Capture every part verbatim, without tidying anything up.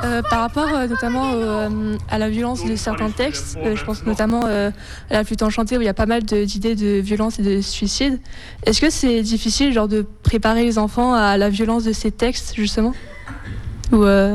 Euh, par rapport euh, notamment euh, à la violence de certains textes, euh, je pense notamment euh, à La Flûte enchantée où il y a pas mal de, d'idées de violence et de suicide. Est-ce que c'est difficile genre, de préparer les enfants à la violence de ces textes justement ou, euh...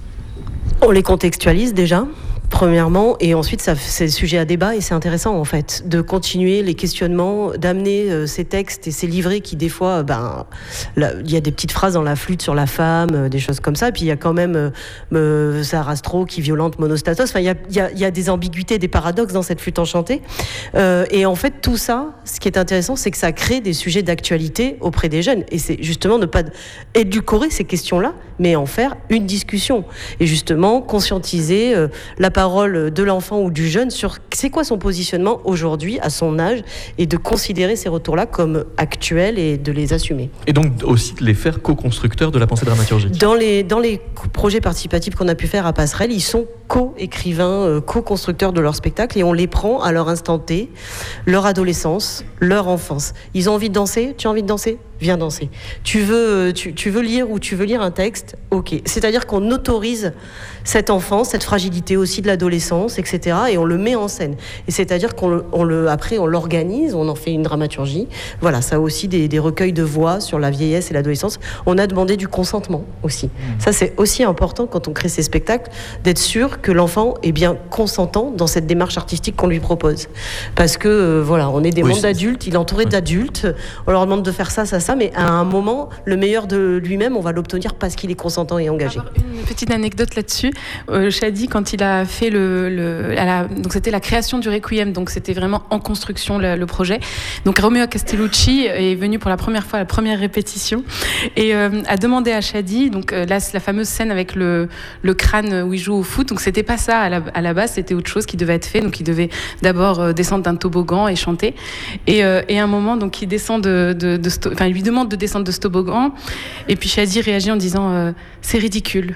On les contextualise déjà. Premièrement, et ensuite, ça, c'est sujet à débat et c'est intéressant en fait de continuer les questionnements, d'amener euh, ces textes et ces livrets qui des fois, ben, il y a des petites phrases dans La Flûte sur la femme, euh, des choses comme ça. Et puis il y a quand même euh, euh, Sarastro qui violente Monostatos. Enfin, il y a, y, a, y a des ambiguïtés, des paradoxes dans cette Flûte enchantée. Euh, et en fait, tout ça, ce qui est intéressant, c'est que ça crée des sujets d'actualité auprès des jeunes. Et c'est justement ne pas édulcorer ces questions-là, mais en faire une discussion et justement conscientiser euh, la parole de l'enfant ou du jeune sur c'est quoi son positionnement aujourd'hui à son âge et de considérer ces retours-là comme actuels et de les assumer. Et donc aussi de les faire co-constructeurs de la pensée dramaturgique. Dans les, dans les projets participatifs qu'on a pu faire à Passerelle, ils sont co-écrivains, euh, co-constructeurs de leur spectacle et on les prend à leur instant T, leur adolescence, leur enfance. Ils ont envie de danser, tu as envie de danser ? Viens danser. Tu veux, tu, tu veux lire ou tu veux lire un texte ? Ok. C'est-à-dire qu'on autorise cet enfant, cette fragilité aussi de l'adolescence, et cetera. Et on le met en scène. Et c'est-à-dire qu'on le, on le, après on l'organise, on en fait une dramaturgie. Voilà, ça a aussi des, des recueils de voix sur la vieillesse et l'adolescence. On a demandé du consentement aussi. Mmh. Ça c'est aussi important quand on crée ces spectacles, d'être sûr que l'enfant est bien consentant dans cette démarche artistique qu'on lui propose. Parce que euh, voilà, on est des oui, mondes d'adultes, il est entouré oui. d'adultes. On leur demande de faire ça, ça, ça. Mais à un moment, le meilleur de lui-même, on va l'obtenir parce qu'il est consentant et engagé. Une petite anecdote là-dessus. Euh, Shadi, quand il a fait le, le à la, donc c'était la création du Requiem, donc c'était vraiment en construction le, le projet. Donc Romeo Castellucci est venu pour la première fois à la première répétition et euh, a demandé à Shadi, donc euh, là c'est la fameuse scène avec le, le crâne où il joue au foot. Donc c'était pas ça à la, à la base, c'était autre chose qui devait être fait. Donc il devait d'abord euh, descendre d'un toboggan et chanter. Et, euh, et à un moment, donc il descend de, de, de sto- enfin il lui demande de descendre de ce toboggan et puis Shadi réagit en disant euh, c'est ridicule.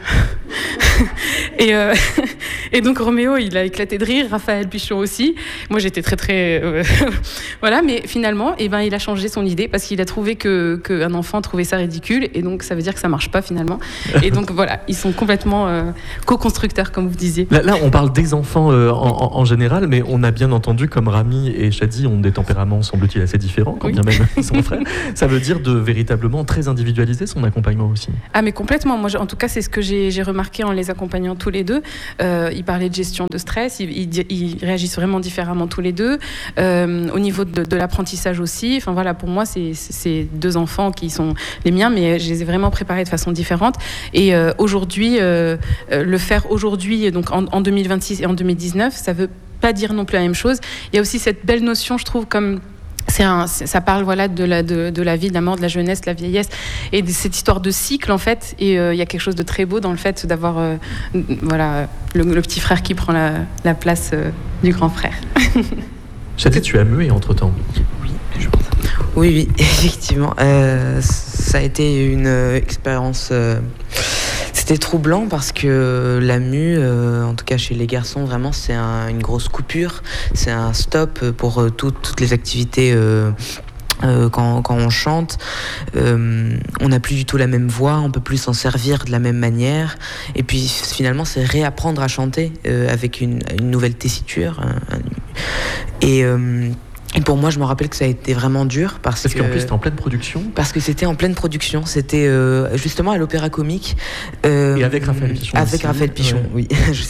et, euh, et donc Roméo il a éclaté de rire, Raphaël Pichon aussi, moi j'étais très très euh, voilà, mais finalement eh ben, il a changé son idée parce qu'il a trouvé que, qu'un enfant trouvait ça ridicule et donc ça veut dire que ça marche pas finalement et donc voilà, ils sont complètement euh, co-constructeurs comme vous disiez. Là, là on parle des enfants euh, en, en, en général, mais on a bien entendu comme Rami et Shadi ont des tempéraments semble-t-il assez différents quand oui. bien même ils sont frères, ça veut dire de véritablement très individualiser son accompagnement aussi. Ah mais complètement, moi en tout cas c'est ce que j'ai, j'ai remarqué en les accompagnant tous les deux. Euh, ils parlaient de gestion de stress, ils, ils, ils réagissent vraiment différemment tous les deux. Euh, au niveau de, de l'apprentissage aussi, enfin voilà, pour moi c'est, c'est deux enfants qui sont les miens, mais je les ai vraiment préparés de façon différente. Et euh, aujourd'hui, euh, le faire aujourd'hui, donc en, en deux mille vingt-six et en deux mille dix-neuf, ça veut pas dire non plus la même chose. Il y a aussi cette belle notion, je trouve, comme C'est un, ça parle voilà de la de, de la vie, de la mort, de la jeunesse, de la vieillesse et de cette histoire de cycle en fait. Et il euh, y a quelque chose de très beau dans le fait d'avoir euh, voilà le, le petit frère qui prend la, la place euh, du grand frère. Shadi, tu as mué entre temps. Oui, je pense. Oui, oui, effectivement. Euh, ça a été une euh, expérience. Euh, C'était troublant parce que la mue, euh, en tout cas chez les garçons, vraiment c'est un, une grosse coupure, c'est un stop pour euh, tout, toutes les activités euh, euh, quand, quand on chante. Euh, on n'a plus du tout la même voix, on peut plus s'en servir de la même manière. Et puis finalement c'est réapprendre à chanter euh, avec une, une nouvelle tessiture. Un, un, et euh, Et pour moi, je me rappelle que ça a été vraiment dur parce, parce que... qu'en plus, c'était en pleine production. Parce que c'était en pleine production. C'était euh, justement à l'Opéra Comique. Euh, Et avec Raphaël Pichon. Avec aussi. Raphaël Pichon, ouais. oui.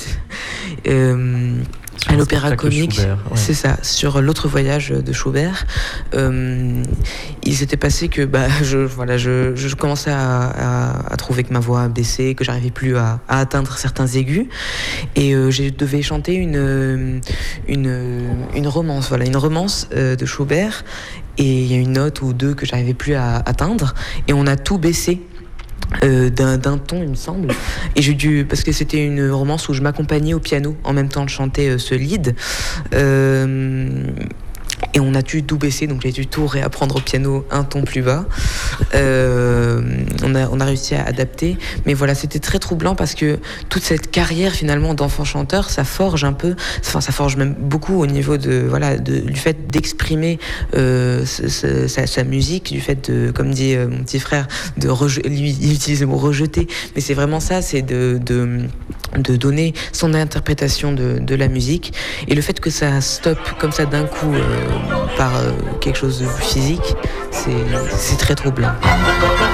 euh, à l'Opéra Comique, Schubert, ouais. C'est ça, sur l'autre voyage de Schubert. Euh, il s'était passé que bah, je, voilà, je, je commençais à, à, à trouver que ma voix baissait, que j'arrivais plus à, à atteindre certains aigus. Et euh, je devais chanter une, une, une romance, voilà, une romance euh, de Schubert. Et il y a une note ou deux que j'arrivais plus à atteindre. Et on a tout baissé. Euh, d'un, d'un ton il me semble et j'ai dû parce que c'était une romance où je m'accompagnais au piano en même temps de chanter euh, ce lead euh, et on a dû tout baisser, donc j'ai dû tout réapprendre au piano un ton plus bas. Euh, on, a, on a réussi à adapter, mais voilà, c'était très troublant parce que toute cette carrière finalement d'enfant chanteur, ça forge un peu, enfin ça forge même beaucoup au niveau de voilà de, du fait d'exprimer euh, ce, ce, sa, sa musique, du fait de, comme dit euh, mon petit frère, de reje- lui il utilise le mot rejeter, mais c'est vraiment ça, c'est de, de de donner son interprétation de, de la musique, et le fait que ça stoppe comme ça d'un coup euh, par euh, quelque chose de physique, c'est, c'est très troublant.